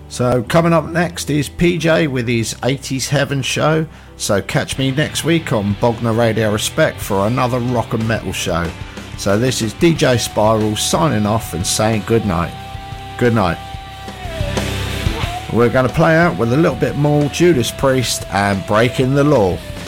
So coming up next is PJ with his 80s Heaven show. So catch me next week on Bognor Radio Respect for another rock and metal show. So this is DJ Spiral signing off and saying good night. Good night. We're going to play out with a little bit more Judas Priest and Breaking the Law.